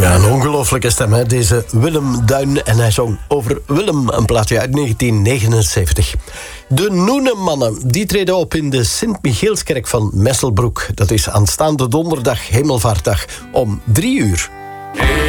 Ja, een ongelofelijke stem, hè? Deze Willem Duin. En hij zong over Willem, een plaatje uit 1979. De Noenemannen, die treden op in de Sint-Michielskerk van Messelbroek. Dat is aanstaande donderdag, Hemelvaartdag, om 3 uur.